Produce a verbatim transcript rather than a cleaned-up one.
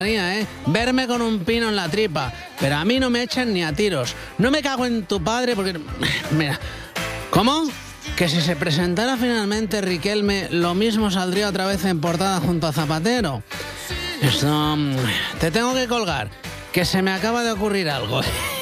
¿eh? Verme con un pino en la tripa, pero a mí no me echan ni a tiros. No me cago en tu padre porque... Mira, ¿cómo? Que si se presentara finalmente Riquelme, lo mismo saldría otra vez en portada junto a Zapatero. Esto... Te tengo que colgar, que se me acaba de ocurrir algo.